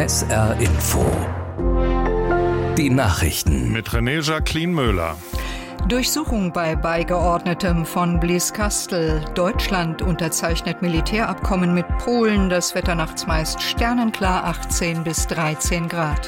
SR Info. Die Nachrichten. Mit René Jacqueline Möller. Durchsuchung bei Beigeordnetem von Blieskastel. Deutschland unterzeichnet Militärabkommen mit Polen. Das Wetter nachts meist sternenklar, 18 bis 13 Grad.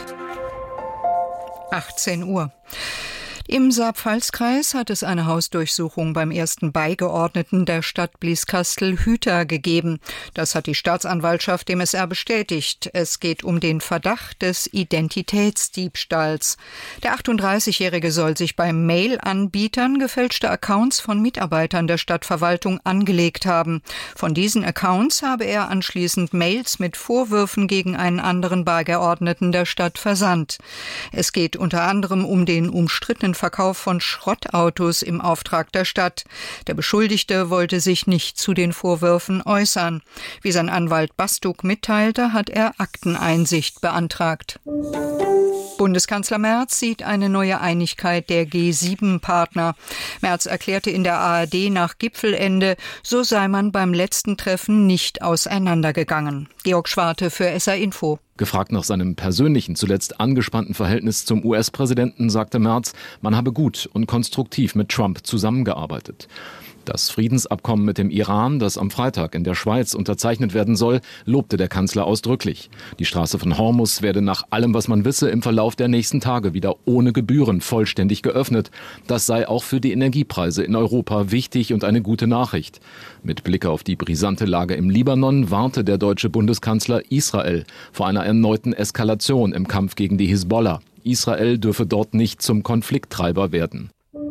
18 Uhr. Im Saar-Pfalz-Kreis hat es eine Hausdurchsuchung beim ersten Beigeordneten der Stadt Blieskastel-Hüter gegeben. Das hat die Staatsanwaltschaft dem SR bestätigt. Es geht um den Verdacht des Identitätsdiebstahls. Der 38-Jährige soll sich bei Mail-Anbietern gefälschte Accounts von Mitarbeitern der Stadtverwaltung angelegt haben. Von diesen Accounts habe er anschließend Mails mit Vorwürfen gegen einen anderen Beigeordneten der Stadt versandt. Es geht unter anderem um den umstrittenen Verkauf von Schrottautos im Auftrag der Stadt. Der Beschuldigte wollte sich nicht zu den Vorwürfen äußern. Wie sein Anwalt Bastuk mitteilte, hat er Akteneinsicht beantragt. Bundeskanzler Merz sieht eine neue Einigkeit der G7-Partner. Merz erklärte in der ARD nach Gipfelende, so sei man beim letzten Treffen nicht auseinandergegangen. Georg Schwarte für SR Info. Gefragt nach seinem persönlichen, zuletzt angespannten Verhältnis zum US-Präsidenten, sagte Merz, man habe gut und konstruktiv mit Trump zusammengearbeitet. Das Friedensabkommen mit dem Iran, das am Freitag in der Schweiz unterzeichnet werden soll, lobte der Kanzler ausdrücklich. Die Straße von Hormuz werde nach allem, was man wisse, im Verlauf der nächsten Tage wieder ohne Gebühren vollständig geöffnet. Das sei auch für die Energiepreise in Europa wichtig und eine gute Nachricht. Mit Blick auf die brisante Lage im Libanon warnte der deutsche Bundeskanzler Israel vor einer erneuten Eskalation im Kampf gegen die Hisbollah. Israel dürfe dort nicht zum Konflikttreiber werden.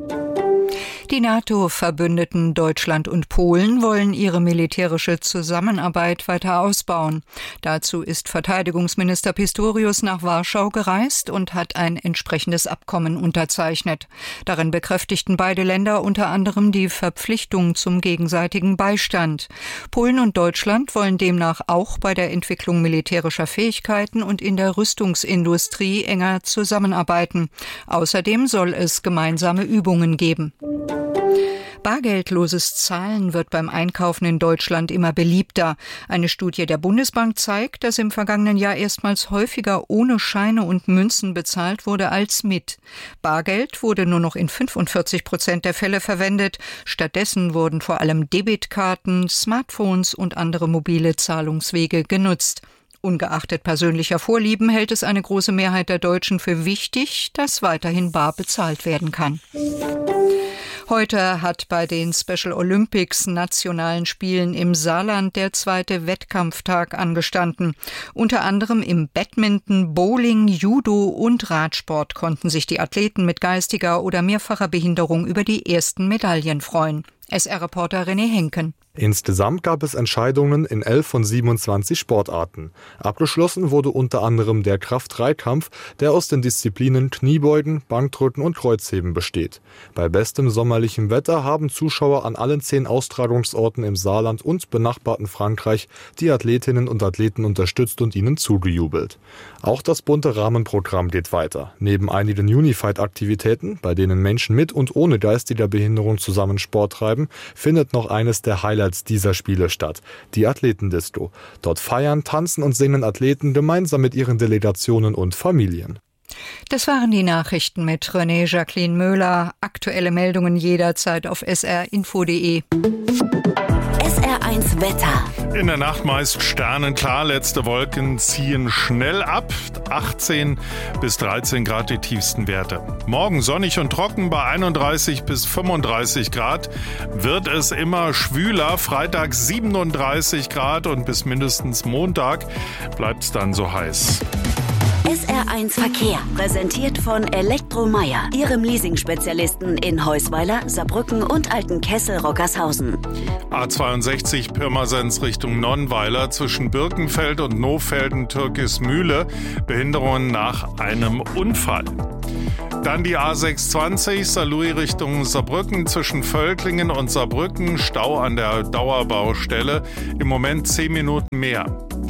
Die NATO-Verbündeten Deutschland und Polen wollen ihre militärische Zusammenarbeit weiter ausbauen. Dazu ist Verteidigungsminister Pistorius nach Warschau gereist und hat ein entsprechendes Abkommen unterzeichnet. Darin bekräftigten beide Länder unter anderem die Verpflichtung zum gegenseitigen Beistand. Polen und Deutschland wollen demnach auch bei der Entwicklung militärischer Fähigkeiten und in der Rüstungsindustrie enger zusammenarbeiten. Außerdem soll es gemeinsame Übungen geben. Bargeldloses Zahlen wird beim Einkaufen in Deutschland immer beliebter. Eine Studie der Bundesbank zeigt, dass im vergangenen Jahr erstmals häufiger ohne Scheine und Münzen bezahlt wurde als mit. Bargeld wurde nur noch in 45% der Fälle verwendet. Stattdessen wurden vor allem Debitkarten, Smartphones und andere mobile Zahlungswege genutzt. Ungeachtet persönlicher Vorlieben hält es eine große Mehrheit der Deutschen für wichtig, dass weiterhin bar bezahlt werden kann. Heute hat bei den Special Olympics nationalen Spielen im Saarland der zweite Wettkampftag angestanden. Unter anderem im Badminton, Bowling, Judo und Radsport konnten sich die Athleten mit geistiger oder mehrfacher Behinderung über die ersten Medaillen freuen. SR-Reporter René Henken. Insgesamt gab es Entscheidungen in 11 von 27 Sportarten. Abgeschlossen wurde unter anderem der Kraft-3-Kampf, der aus den Disziplinen Kniebeugen, Bankdrücken und Kreuzheben besteht. Bei bestem sommerlichem Wetter haben Zuschauer an allen 10 Austragungsorten im Saarland und benachbarten Frankreich die Athletinnen und Athleten unterstützt und ihnen zugejubelt. Auch das bunte Rahmenprogramm geht weiter. Neben einigen Unified-Aktivitäten, bei denen Menschen mit und ohne geistiger Behinderung zusammen Sport treiben, findet noch eines der Highlights dieser Spiele statt, die Athletendisco. Dort feiern, tanzen und singen Athleten gemeinsam mit ihren Delegationen und Familien. Das waren die Nachrichten mit René Jacqueline Möller. Aktuelle Meldungen jederzeit auf srinfo.de. SR1 Wetter. In der Nacht meist sternenklar, letzte Wolken ziehen schnell ab. 18 bis 13 Grad die tiefsten Werte. Morgen sonnig und trocken bei 31 bis 35 Grad. Wird es immer schwüler. Freitag 37 Grad und bis mindestens Montag bleibt es dann so heiß. SR1 Verkehr, präsentiert von Elektromeier, Ihrem Leasing-Spezialisten in Heusweiler, Saarbrücken und Altenkessel-Rockershausen. A62 Pirmasens Richtung Nonnweiler zwischen Birkenfeld und Nohfelden-Türkismühle. Behinderungen nach einem Unfall. Dann die A620 Saarlouis Richtung Saarbrücken zwischen Völklingen und Saarbrücken. Stau an der Dauerbaustelle. Im Moment 10 Minuten mehr.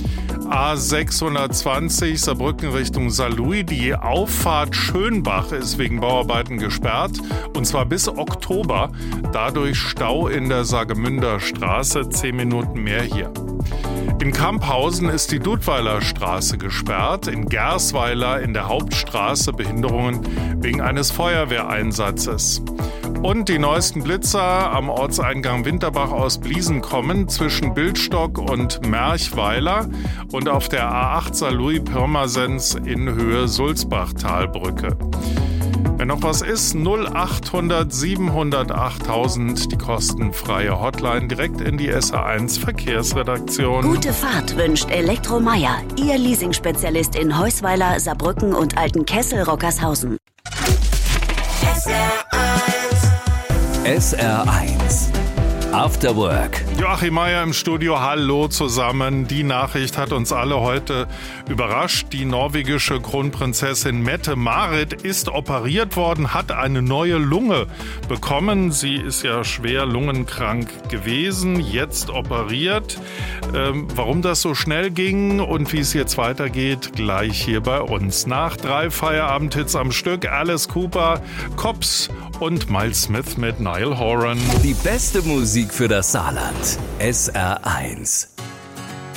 A620 Saarbrücken Richtung Saarlouis. Die Auffahrt Schönbach ist wegen Bauarbeiten gesperrt. Und zwar bis Oktober. Dadurch Stau in der Saargemünder Straße. 10 Minuten mehr hier. In Kamphausen ist die Dudweiler Straße gesperrt, in Gersweiler in der Hauptstraße Behinderungen wegen eines Feuerwehreinsatzes. Und die neuesten Blitzer am Ortseingang Winterbach aus Bliesen kommen zwischen Bildstock und Merchweiler und auf der A8 Saarlouis-Pirmasens in Höhe Sulzbach-Talbrücke. Wenn noch was ist, 0800 700 8000, die kostenfreie Hotline direkt in die SR1 Verkehrsredaktion. Gute Fahrt wünscht Elektromeier, Ihr Leasingspezialist in Heusweiler, Saarbrücken und Altenkessel-Rockershausen. SR1 After Work. Joachim Meier im Studio, hallo zusammen. Die Nachricht hat uns alle heute überrascht. Die norwegische Kronprinzessin Mette-Marit ist operiert worden, hat eine neue Lunge bekommen. Sie ist ja schwer lungenkrank gewesen, jetzt operiert. Warum das so schnell ging und wie es jetzt weitergeht, gleich hier bei uns. Nach 3 Feierabendhits am Stück, Alice Cooper, Cops und Miles Smith mit Niall Horan. Die beste Musik für das Saarland. SR1.